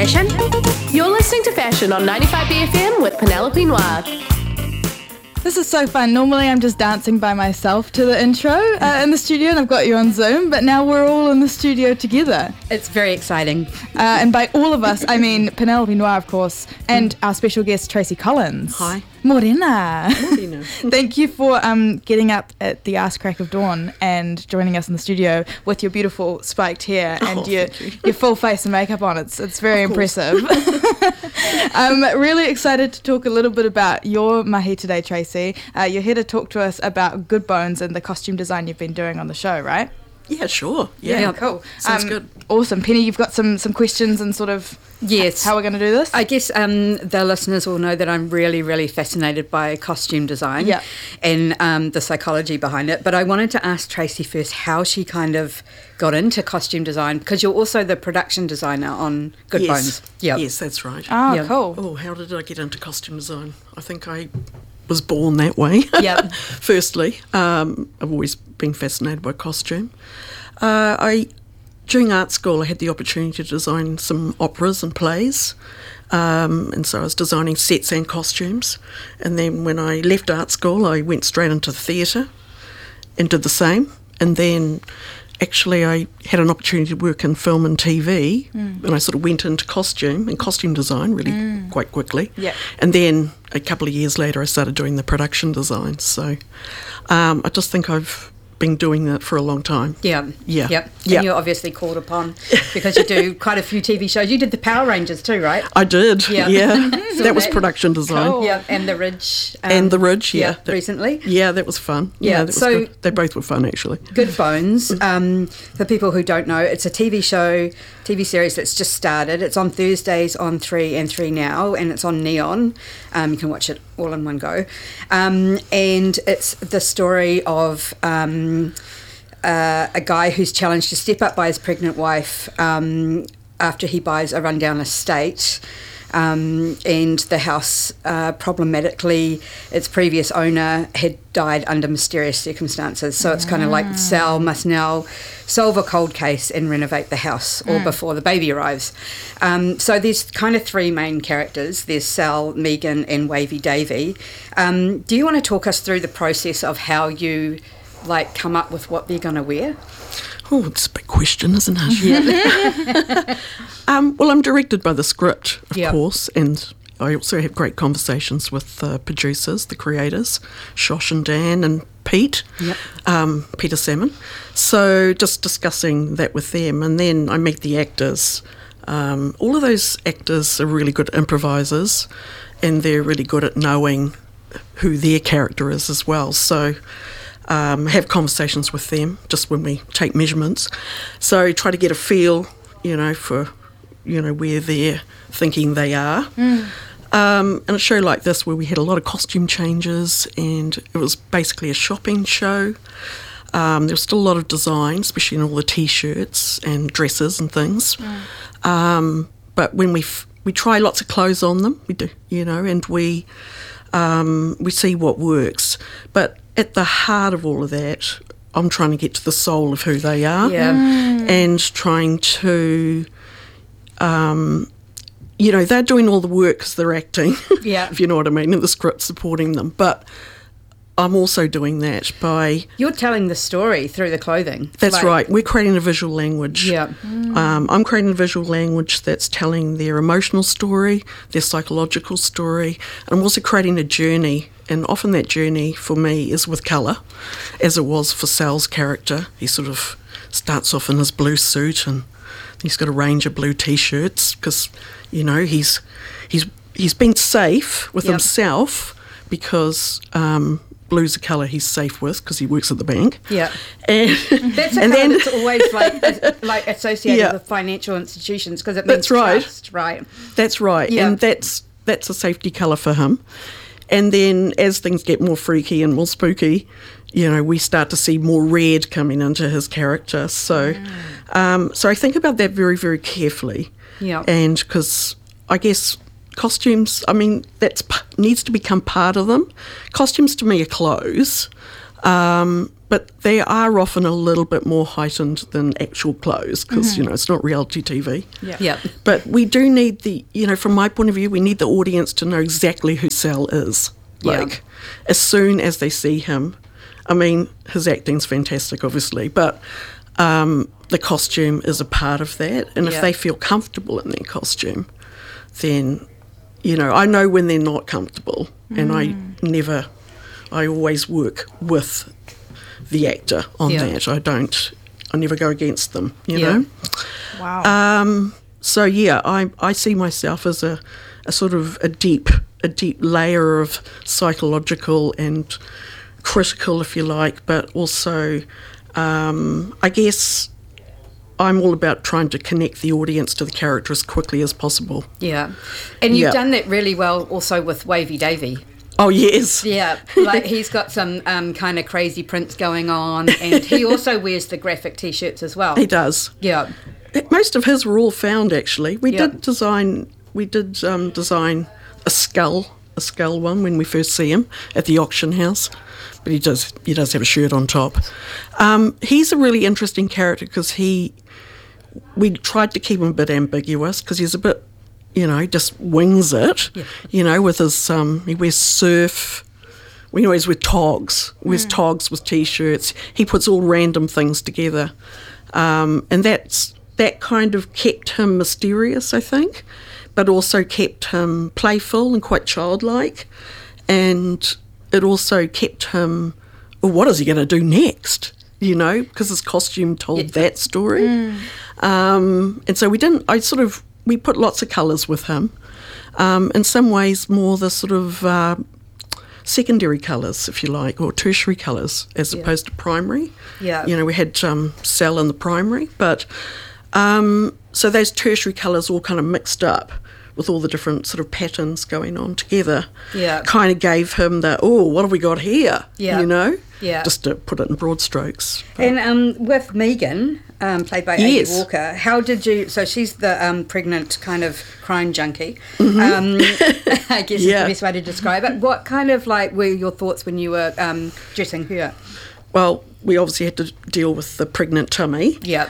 Fashion? You're listening to Fashion on 95BFM with Penelope Noir. This is so fun. Normally I'm just dancing by myself to the intro in the studio, and I've got you on Zoom, but now we're all in the studio together. It's very exciting. And by all of us, I mean Penelope Noir, of course, and our special guest, Tracy Collins. Hi. Morena. Morena. Thank you for getting up at the arse crack of dawn and joining us in the studio with your beautiful spiked hair and your full face and makeup on. It's very impressive. I'm really excited to talk a little bit about your mahi today, Tracy. You're here to talk to us about Good Bones and the costume design you've been doing on the show, right? Yeah, sure. Yeah, cool. Sounds good. Awesome. Penny, you've got some questions and sort of yes. How we're going to do this? I guess the listeners will know that I'm really, really fascinated by costume design and the psychology behind it. But I wanted to ask Tracy first how she kind of got into costume design, because you're also the production designer on Good Bones. Yep. Yes, that's right. Oh, cool. Oh, how did I get into costume design? I think I was born that way. Yeah. Firstly, I've always been fascinated by costume. During art school, I had the opportunity to design some operas and plays, and so I was designing sets and costumes. And then when I left art school, I went straight into the theatre and did the same. And then actually I had an opportunity to work in film and TV, and I sort of went into costume and costume design really quite quickly. Yeah. And then a couple of years later, I started doing the production design. So I just think I've been doing that for a long time. Yeah. Yeah. And you're obviously called upon because you do quite a few TV shows. You did the Power Rangers too, right? I did. Yeah. That was production design. Cool. Yeah, and The Ridge. Recently. Yeah, that was fun. Yeah, that was so good. They both were fun, actually. Good Bones, for people who don't know, it's a TV series that's just started. It's on Thursdays on 3 and 3 Now, and it's on Neon. You can watch it all in one go. And it's the story of a guy who's challenged to step up by his pregnant wife after he buys a rundown estate. And the house, problematically, its previous owner had died under mysterious circumstances. So it's kind of like Sal must now solve a cold case and renovate the house or before the baby arrives. So there's kind of three main characters. There's Sal, Megan and Wavy Davey. Do you want to talk us through the process of how you come up with what they're going to wear? Oh, it's a big question, isn't it? Yeah. Well, I'm directed by the script, of course, and I also have great conversations with the producers, the creators, Shosh and Dan and Pete, Peter Salmon. So just discussing that with them, and then I meet the actors. All of those actors are really good improvisers, and they're really good at knowing who their character is as well. So have conversations with them just when we take measurements. So try to get a feel, for, where they're thinking they are. And a show like this where we had a lot of costume changes and it was basically a shopping show. There was still a lot of design, especially in all the T-shirts and dresses and things. But when we try lots of clothes on them, we do, and we see what works. But at the heart of all of that, I'm trying to get to the soul of who they are and trying to, they're doing all the work because they're acting, if you know what I mean, and the script supporting them. But I'm also doing that by... You're telling the story through the clothing. That's right. We're creating a visual language. Yeah. I'm creating a visual language that's telling their emotional story, their psychological story, and I'm also creating a journey. And often that journey for me is with colour, as it was for Sal's character. He sort of starts off in his blue suit and he's got a range of blue T-shirts because, he's been safe with himself because blue's a colour he's safe with because he works at the bank. Yeah. And that's a colour that's always like associated with financial institutions because it means trust, right? That's right. Yeah. And that's a safety colour for him. And then as things get more freaky and more spooky, we start to see more red coming into his character. So so I think about that very, very carefully. Yeah. And because I guess costumes, that needs to become part of them. Costumes to me are clothes, but they are often a little bit more heightened than actual clothes because, it's not reality TV. Yeah. But we do need from my point of view, we need the audience to know exactly who Sal is. Like, as soon as they see him, I mean, his acting's fantastic, obviously, but the costume is a part of that. And if they feel comfortable in their costume, then, I know when they're not comfortable, and I always work with the actor on that. I never go against them, you know. Wow. So I see myself as a sort of a deep layer of psychological and critical, if you like, but also I guess I'm all about trying to connect the audience to the character as quickly as possible. Yeah. And you've done that really well also with Wavy Davy. Oh, yes. Yeah, like he's got some kind of crazy prints going on, and he also wears the graphic T-shirts as well. He does. Yeah. Most of his were all found, actually. We did design a skull one when we first see him at the auction house, but he does have a shirt on top. He's a really interesting character because we tried to keep him a bit ambiguous because he's a bit, just wings it, with his, he wears surf, we always wear togs, wears togs with T-shirts, he puts all random things together, and that kind of kept him mysterious, I think, but also kept him playful and quite childlike, and it also kept him, well, what is he going to do next? Because his costume told that story. And so we put lots of colours with him. In some ways more the sort of secondary colours, if you like, or tertiary colours as opposed to primary. Yeah. We had Sal in the primary, but so those tertiary colours all kind of mixed up with all the different sort of patterns going on together, kind of gave him the, what have we got here, just to put it in broad strokes. But. And with Megan, played by Amy Walker, how did you, so she's the pregnant kind of crime junkie, I guess is the best way to describe it. What kind of were your thoughts when you were dressing her? Well, we obviously had to deal with the pregnant tummy. Yeah.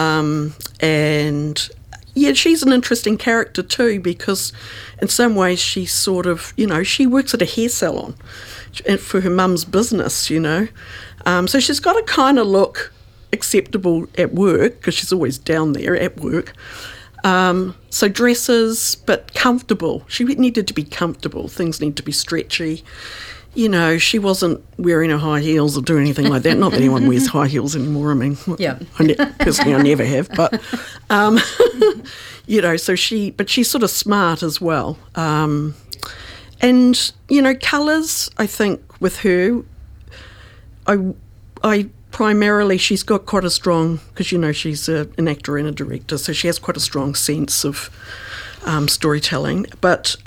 And she's an interesting character too because in some ways she's sort of, she works at a hair salon for her mum's business, so she's got to kind of look acceptable at work because she's always down there at work. So dresses, but comfortable. She needed to be comfortable. Things need to be stretchy. She wasn't wearing her high heels or doing anything like that. Not that anyone wears high heels anymore. I mean, personally, I never have. But, but she's sort of smart as well. And, colours, I think, with her, I primarily, she's got quite a strong, because, she's an actor and a director, so she has quite a strong sense of storytelling. But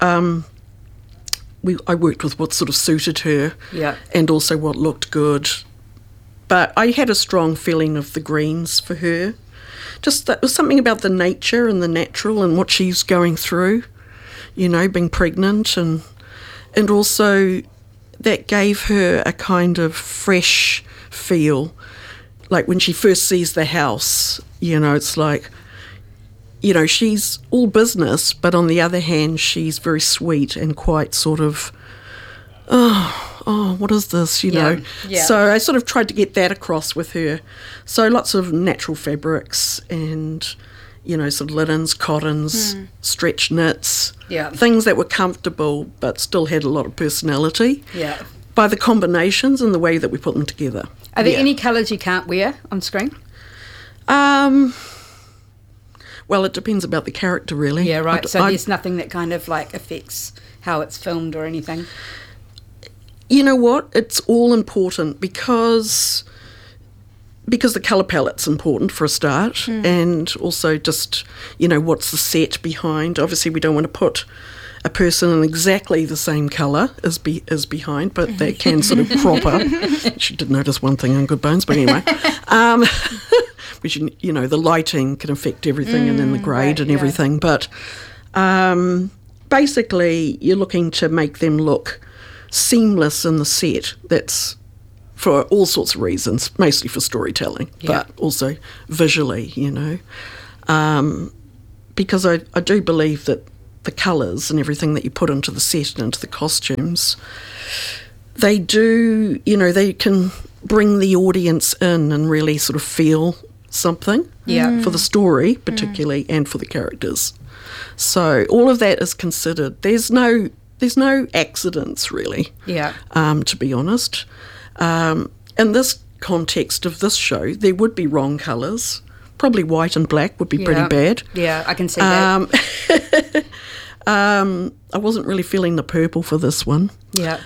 I worked with what sort of suited her and also what looked good. But I had a strong feeling of the greens for her. Just that was something about the nature and the natural and what she's going through, being pregnant. And also that gave her a kind of fresh feel. Like when she first sees the house, it's like, she's all business, but on the other hand, she's very sweet and quite sort of, what is this, Yeah. So I sort of tried to get that across with her. So lots of natural fabrics and, sort of linens, cottons, stretch knits, things that were comfortable but still had a lot of personality. Yeah. By the combinations and the way that we put them together. Are there any colours you can't wear on screen? Well, it depends about the character, really. Yeah, right. So there's nothing that kind of affects how it's filmed or anything? You know what? It's all important because the colour palette's important for a start, and also just, what's the set behind. Obviously, we don't want to put a person in exactly the same colour as behind, but they can sort of crop up. She did notice one thing on Good Bones, but anyway. Which, the lighting can affect everything and then the grade and everything. But basically, you're looking to make them look seamless in the set. That's for all sorts of reasons, mostly for storytelling, but also visually, because I do believe that the colours and everything that you put into the set and into the costumes, they do, they can bring the audience in and really sort of feel something for the story particularly and for the characters. So all of that is considered. There's no accidents really, to be honest. In this context of this show, there would be wrong colours. Probably white and black would be pretty bad. Yeah, I can see that. I wasn't really feeling the purple for this one. Yeah.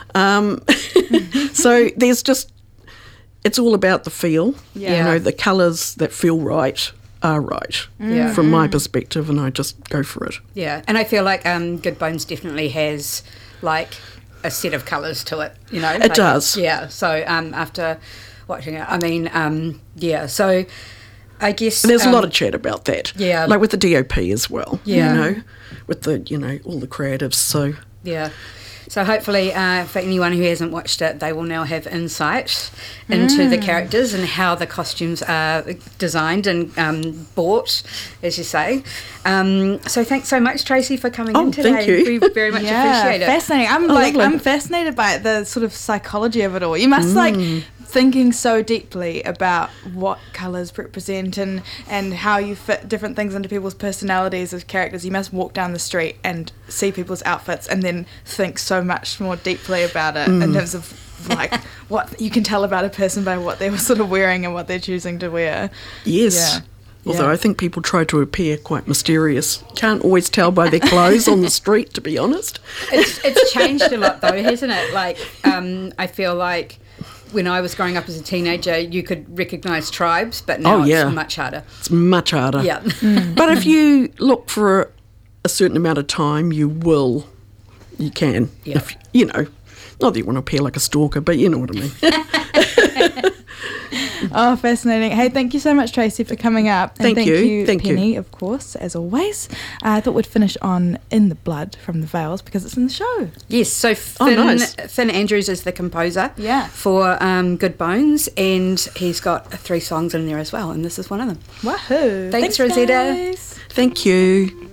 So there's it's all about the feel. Yeah. The colours that feel right are right from my perspective, and I just go for it. Yeah, and I feel like Good Bones definitely has like a set of colours to it, It does. Yeah, so after watching it, I mean, so I guess... There's a lot of chat about that. Yeah. Like with the DOP as well, yeah. with the, all the creatives, so... Yeah. So hopefully for anyone who hasn't watched it, they will now have insight into the characters and how the costumes are designed and bought, as you say. So thanks so much, Tracy, for coming in today. Thank you. We very much appreciate it. Fascinating. I'm fascinated by the sort of psychology of it all. You must thinking so deeply about what colours represent and how you fit different things into people's personalities as characters. You must walk down the street and see people's outfits and then think so much more deeply about it in terms of like what you can tell about a person by what they were sort of wearing and what they're choosing to wear. Yes. Yeah. Although I think people try to appear quite mysterious. Can't always tell by their clothes on the street, to be honest. It's changed a lot though, hasn't it? Like I feel like when I was growing up as a teenager, you could recognise tribes, but now it's much harder. It's much harder. Yeah. But if you look for a certain amount of time, you can. Yeah. If, not that you want to appear like a stalker, but you know what I mean. Oh, fascinating. Hey, thank you so much, Tracy, for coming up. And thank you, Penny, of course, as always. I thought we'd finish on In the Blood from the Veils because it's in the show. Yes, so Finn Andrews is the composer for Good Bones, and he's got 3 songs in there as well, and this is one of them. Wahoo. Thanks Rosetta. Guys. Thank you.